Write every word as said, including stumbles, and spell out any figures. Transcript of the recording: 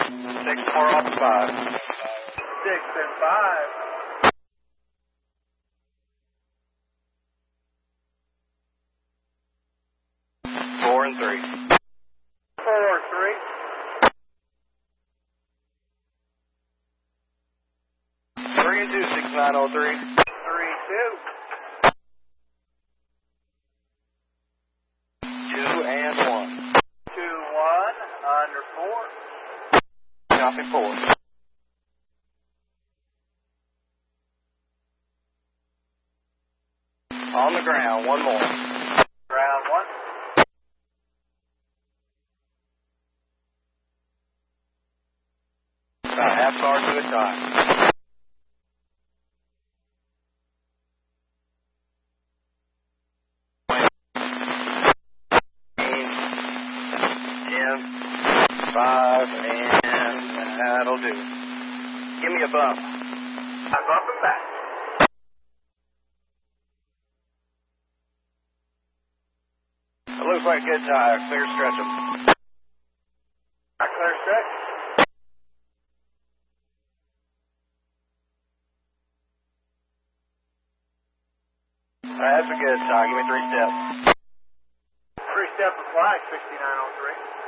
Six more off the five. Six and five. Four and three. Four, three. Three and two, six nine oh three. Three, two. Two and one. Two, one. Under four. Copy four. On the ground, one more. Ground one. About half car to a time. Ten, five, and that'll do. Give me a bump. I bump him back. It looks like a good tire. Clear stretch them. I clear stretch. That's a good tire. Give me three steps. Three step of flag, sixty-nine oh three.